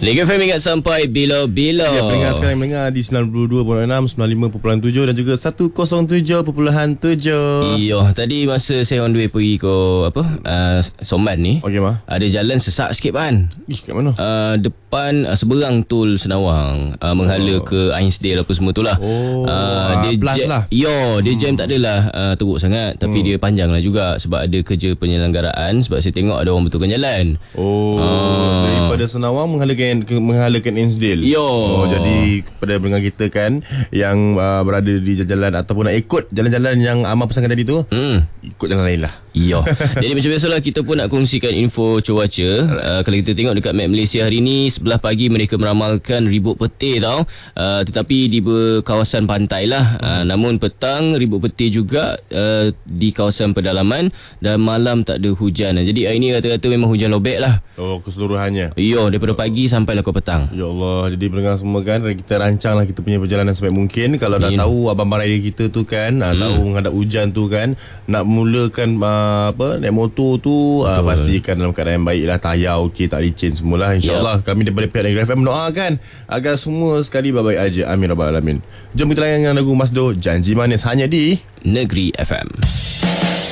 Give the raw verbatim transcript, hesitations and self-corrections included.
Liga F M ingat sampai bila-bila. Ya, pendengar sekarang mendengar di sembilan puluh dua perpuluhan enam, sembilan puluh lima perpuluhan tujuh dan juga seratus tujuh perpuluhan tujuh. Iyo, tadi masa saya on the way pergi ke apa? Uh, Somban ni. Okey, mah. Ada jalan sesak sikit pan. Ih, kat mana? Uh, depan uh, seberang tol Senawang, uh, menghala ke Ainsdale apa semua tu lah. Oh, uh, dia plus jam, lah. Yo, dia hmm. jam tak adalah uh, teruk sangat, tapi hmm. dia panjang lah juga sebab ada kerja penyelenggaraan, sebab saya tengok ada orang betulkan jalan. Oh, uh. daripada Senawang menghalakan ke menghalakan Ainsdale. Yo. Oh, jadi kepada pendengar kita kan yang uh, berada di jalan ataupun nak ikut jalan-jalan yang Amar pesankan tadi tu, hmm. ikut jalan lain lah. Iyo. Jadi macam biasalah, kita pun nak kongsikan info cuaca. Uh, kalau kita tengok dekat map Malaysia hari ni, sebelah pagi mereka meramalkan ribut petir tau. Uh, tetapi di kawasan pantai lah. Uh, namun petang ribut petir juga uh, di kawasan pedalaman, dan malam tak ada hujan. Jadi hari ni kata-kata memang hujan lobek lah. Oh, keseluruhannya. Iyo, daripada pagi sampailah ke petang. Ya Allah, jadi pendengar semua kan, kita rancanglah kita punya perjalanan sebaik mungkin. Kalau dah tahu abang-abang rider kita tu kan, hmm. tahu menghadap hujan tu kan, nak mulakan uh, apa naik motor tu, uh, pastikan dalam keadaan yang baik lah, tayar okey, tak licin semualah. InsyaAllah yep. kami daripada pihak Negeri F M mendoakan agar semua sekali baik-baik aja. Amin Rabbal Alamin. Jom kita layankan lagu Masdo, Janji Manis, hanya di Negeri F M.